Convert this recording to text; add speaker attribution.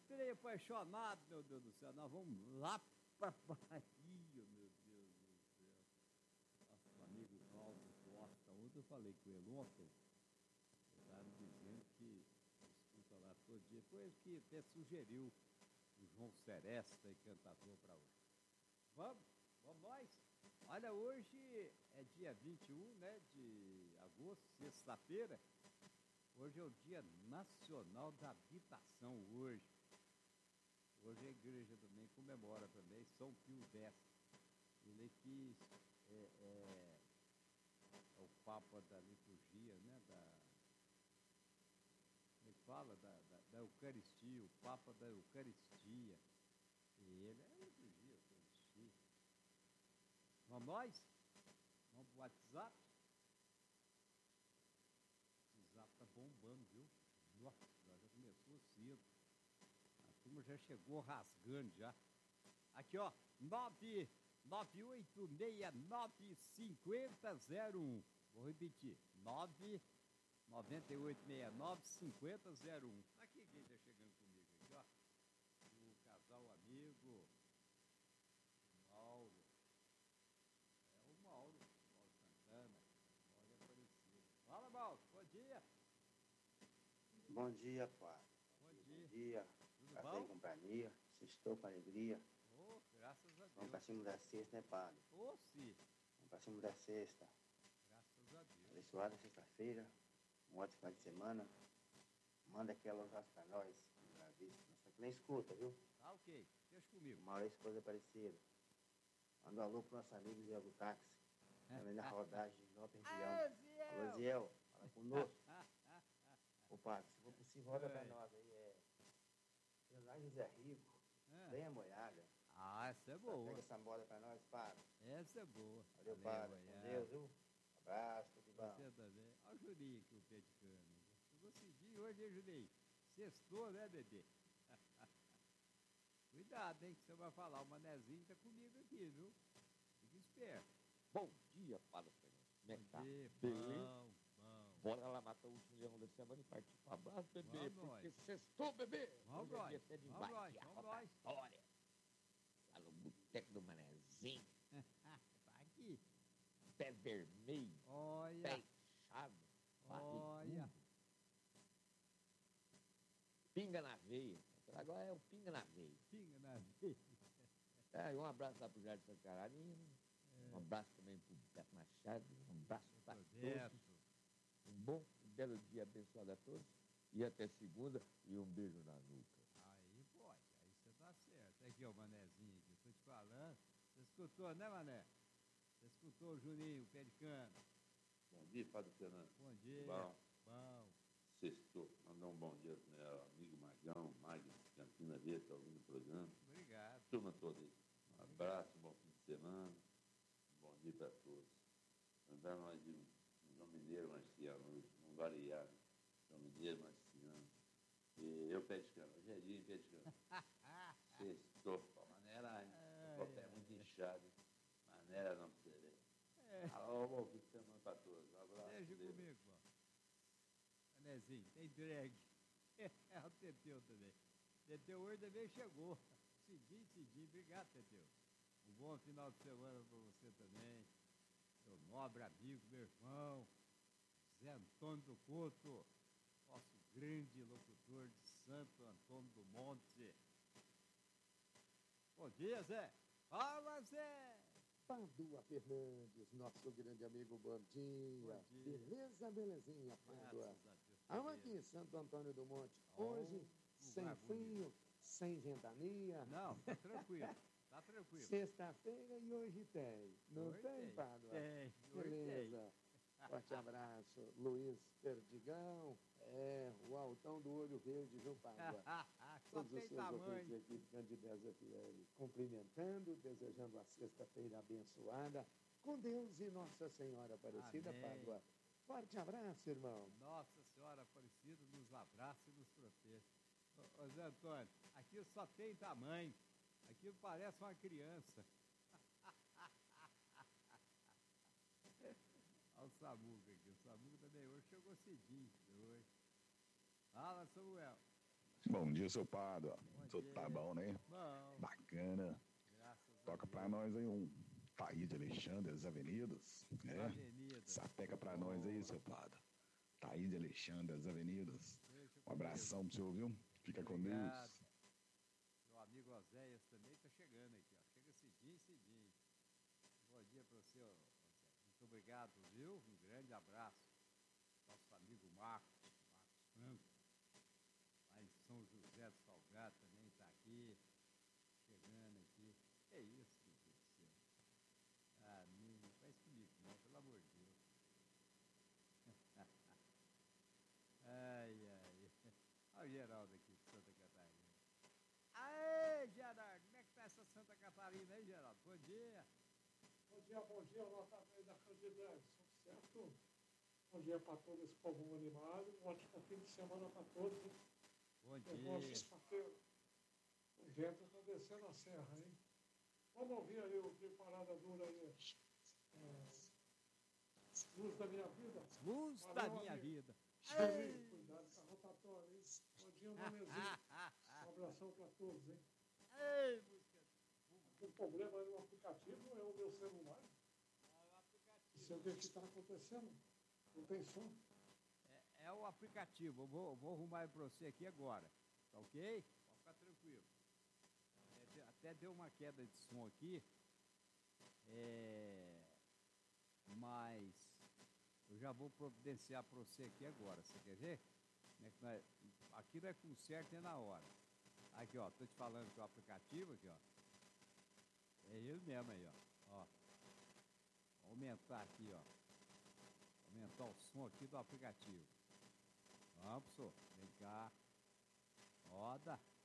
Speaker 1: trem apaixonado, meu Deus do céu. Nós vamos lá pra Bahia, meu Deus do céu. Nosso amigo Cláudio Costa, ontem eu falei com ele ontem. Ele estava me dizendo que escuta lá todo dia. Foi ele que até sugeriu o João Seresta e cantador para hoje. Vamos nós? Olha, hoje é dia 21, né, de agosto, sexta-feira. Hoje é o Dia Nacional da Habitação, hoje. Hoje a igreja também comemora também São Pio X. Ele que é o Papa da liturgia, né, como é que fala? Da Eucaristia, o Papa da Eucaristia. E ele é a liturgia, Eucaristia. Vamos nós? Vamos pro WhatsApp? O WhatsApp tá bombando, viu? Nossa, já começou cedo. A turma já chegou rasgando já. Aqui, ó, 998695001. Vou repetir, 998695001. Aqui quem tá chegando comigo aqui, ó. O casal amigo Mauro. O Mauro Santana, Mauro Aparecido. Fala, Mauro, bom dia.
Speaker 2: Bom dia, Padre.
Speaker 1: Bom dia.
Speaker 2: Bom dia.
Speaker 1: Tudo
Speaker 2: Café
Speaker 1: bom?
Speaker 2: e companhia. Estou com alegria.
Speaker 1: Oh, graças a Deus.
Speaker 2: Vamos para cima da sexta, né, Padre?
Speaker 1: Oh, sim.
Speaker 2: Vamos para cima da sexta.
Speaker 1: Graças a Deus.
Speaker 2: Abençoada sexta-feira. Um ótimo final de semana. Manda aquela já para nós. Nós aqui nem escuta, viu?
Speaker 1: Tá ok. Deixa comigo.
Speaker 2: O Maurício Coisa Aparecida. Manda um alô pro nosso amigo Zé do Táxi. Também na rodagem de Nova Região. Alô, Ziel. Fala conosco. Ô, Padre, se for possível, roda para nós aí. Lá José Rico. Bem amoiada.
Speaker 1: Ah, essa é boa.
Speaker 2: Pega essa moda para nós, Padre.
Speaker 1: Essa é boa.
Speaker 2: Valeu, Padre. Com Deus, viu? Abraço, tudo bom.
Speaker 1: Você também. Olha o Juninho aqui, o pé de cana. Chegou cedinho hoje, hein, Juninho? Sextou, né, bebê? Cuidado, hein, que você vai falar. O Manezinho tá comigo aqui, viu? Fica esperto.
Speaker 3: Bom dia, Padre Fernando. Como é que tá?
Speaker 1: Bom.
Speaker 3: Bora lá matar o último leão da semana e partir pra abraço, bebê.
Speaker 1: Vamos
Speaker 3: Porque sextou, bebê.
Speaker 1: Vamos
Speaker 3: Hoje é
Speaker 1: nós.
Speaker 3: dia até de
Speaker 1: Vamos
Speaker 3: invadir
Speaker 1: nós.
Speaker 3: a
Speaker 1: Vamos nós.
Speaker 3: rotatória. Lá no boteco do Manezinho.
Speaker 1: Tá aqui.
Speaker 3: Pé vermelho.
Speaker 1: Olha.
Speaker 3: Pé inchado.
Speaker 1: Olha.
Speaker 3: barrigudo, Pinga na veia. Agora é o pinga na veia.
Speaker 1: Pinga na veia.
Speaker 3: Um abraço lá pro Jardim Santa Carolina. Um abraço também pro Beto Machado. Um abraço para todos. Um bom e belo dia abençoado a todos. E até segunda. E um beijo na nuca.
Speaker 1: Aí pode. Aí você tá certo. Aqui, ó, o Manezinho aqui. Tô te falando. Você escutou, né, Mané? Você escutou o Juninho, o pé de cana.
Speaker 4: Bom dia, Padre Fernando.
Speaker 1: Bom dia. Bom.
Speaker 4: Sextou. Mandar um bom dia pro meu amigo Magão, Magno, Campina Verde, está ouvindo o programa.
Speaker 1: Obrigado.
Speaker 4: Turma toda aí. Um abraço, um bom fim de semana. Bom dia para todos. Mandar nós de um João Mineiro Marciano, um variado. João Mineiro Marciano. E eu pé de cana. Hoje é dia, pé de cana. Sextou. Maneira, o pé muito inchado. Maneira não pra você ver. Alô, bom fim de semana para todos. Um abraço.
Speaker 1: Deixa comigo, pô. Manezinho, tem drag. É o Teteu também. Teteu hoje também chegou. Cedinho. Obrigado, Teteu. Um bom final de semana para você também. Seu nobre amigo, meu irmão, Zé Antônio do Couto, nosso grande locutor de Santo Antônio do Monte. Bom dia, Zé. Fala, Zé.
Speaker 5: Padua Fernandes, nosso grande amigo, bom dia. Beleza, belezinha, Padua. Estamos aqui em Santo Antônio do Monte. Hoje, sem frio, sem ventania.
Speaker 1: Não, tá tranquilo. Tá tranquilo.
Speaker 5: Sexta-feira e hoje tem. Não tem, Padua?
Speaker 1: Tem.
Speaker 5: Beleza. Forte abraço. Luiz Perdigão. O altão do olho verde, viu, Padua? Todos os seus ouvintes aqui de Candidez FM, cumprimentando, desejando a sexta-feira abençoada, com Deus e Nossa Senhora Aparecida, Padua. Forte abraço, irmão.
Speaker 1: Nossa Senhora Aparecida nos abraça e nos protege. Ô Zé Antônio, aqui só tem tamanho. Aquilo parece uma criança. Olha o Samuca aqui. O Samuca também hoje chegou cedinho. Hoje. Fala, Samuel.
Speaker 6: Bom dia, seu Padre.
Speaker 1: Bom
Speaker 6: Tudo
Speaker 1: dia.
Speaker 6: tá bom, né?
Speaker 1: Bom,
Speaker 6: Bacana.
Speaker 1: graças a
Speaker 6: Toca
Speaker 1: Deus.
Speaker 6: pra nós aí um Taíde Alexandre, as Avenidas. Né?
Speaker 1: Avenida.
Speaker 6: Sapeca pra nós aí, seu padre. Taíde Alexandre, as Avenidas.
Speaker 1: Deixa
Speaker 6: Um
Speaker 1: comigo.
Speaker 6: abração pro senhor, viu? Fica com
Speaker 1: Obrigado.
Speaker 6: Deus.
Speaker 1: Meu amigo Oséias também tá chegando aqui, ó. Chega cedinho, cedinho. Bom dia para você, Oséias. Muito obrigado, viu? Um grande abraço. Nosso amigo Marcos Franco, lá em São José do Salgado, também está aqui, chegando aqui. É isso, meu Deus do céu. Ah, não faz comigo, não, pelo amor de Deus. Ai, ai. Olha o Geraldo aqui de Santa Catarina. Aê, Geraldo, como é que tá essa Santa Catarina aí, Geraldo? Bom dia.
Speaker 5: Bom dia, nota bem da Candidez, tudo certo? Bom dia para todo esse povo animado, um ótimo fim de semana para todos.
Speaker 1: Bom
Speaker 5: Boa
Speaker 1: dia.
Speaker 5: sexta-feira. O vento está descendo a serra, hein? Vamos ouvir aí o que parada dura aí. Luz da minha vida.
Speaker 1: Luz da
Speaker 5: Valeu,
Speaker 1: minha
Speaker 5: amigo.
Speaker 1: vida.
Speaker 5: Cuidado com a rotatória, hein? Bom dia, Manezinho. Um abração para todos, hein?
Speaker 1: Ei, música.
Speaker 5: Tem problema aí no aplicativo ou é o meu celular? Não sei o que está acontecendo. Não tem som.
Speaker 1: É o aplicativo. Eu vou arrumar para você aqui agora. Tá ok? Pode ficar tranquilo. Até deu uma queda de som aqui. Mas eu já vou providenciar para você aqui agora. Você quer ver? Aqui não é com certo, é na hora. Aqui, ó. Tô te falando que o aplicativo aqui, ó. É ele mesmo aí, ó. Vou aumentar aqui, ó. Aumentar o som aqui do aplicativo. Vamos, professor. Vem cá. Roda.